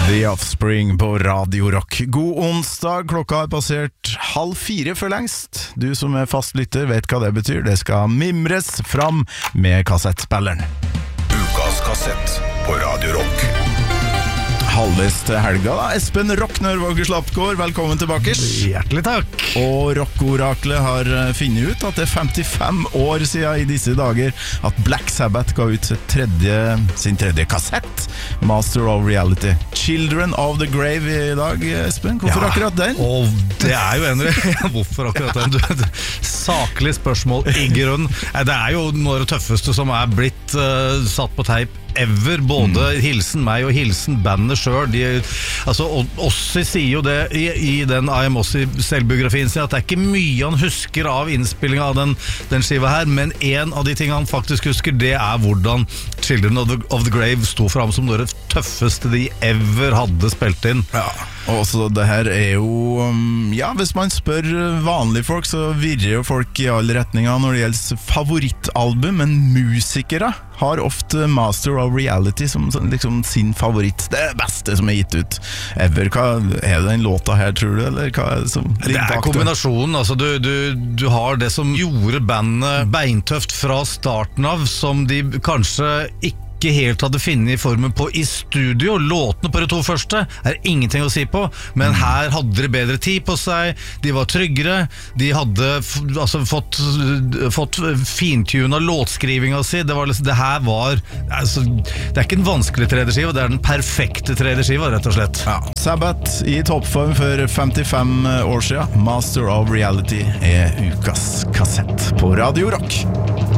The Offspring på Radio Rock. God onsdag, klokka har passert 3:30 for lengst. Du som er fastlytter vet hva det betyr. Det skal mimres fram med kassettspilleren. Ukas kassett på Radio Rock. Halvveis til helga da. Espen Rockner Våger Slappgård, velkommen tilbake. Hjertelig takk. Og rockoraklet har funnet ut at det er 55 år siden i disse dager at Black Sabbath ga ut sin tredje kassett, Master of Reality. Children of the Grave i dag, Espen. Hvorfor akkurat den? Og det er jo hvorfor akkurat den? Saklig spørsmål i grunn. Det er jo noe av det tøffeste som er blitt satt på teip ever, både hilsen meg og hilsen bandet selv. Altså, Ossi sier jo det i den I Am Ossi selvbiografien sin, at det er ikke mye han husker av innspillingen av den skiva her, men en av de tingene han faktisk husker, det er hvordan Children of the Grave stod fram som noe av det tøffeste de ever hadde spilt inn. Ja, og så det her er jo hvis man spør vanlige folk, så virrer jo folk i alle retninger når det gjelder favorittalbum, men musikere har ofte Master of Reality som liksom sin favoritt, det beste som er gitt ut ever. Hva er det den låta her, tror du? Eller hva er det som ligger bak det? Kombinasjonen, altså du har det som gjorde bandet beintøft fra starten av, som de kanskje ikke helt hadde finnet i formen på i studio. Låtene på de to første er ingenting å si på, men her hadde de bedre tid på seg, de var tryggere, de hadde fått fintunet låtskrivinga si. Det er ikke en vanskelig tredje skiva, det er den perfekte tredje skiva, rett og slett. Ja. Sabbath i toppform for 55 år siden. Master of Reality er ukas kassett på Radio Rock.